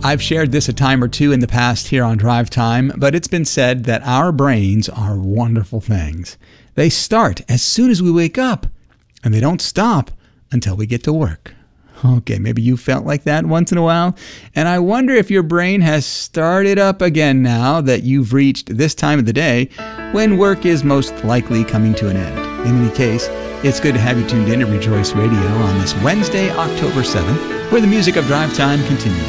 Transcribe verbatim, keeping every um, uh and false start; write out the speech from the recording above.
I've shared this a time or two in the past here on Drive Time, but it's been said that our brains are wonderful things. They start as soon as we wake up, and they don't stop until we get to work. Okay, maybe you felt like that once in a while, and I wonder if your brain has started up again now that you've reached this time of the day when work is most likely coming to an end. In any case, it's good to have you tuned in to Rejoice Radio on this Wednesday, October seventh, where the music of Drive Time continues.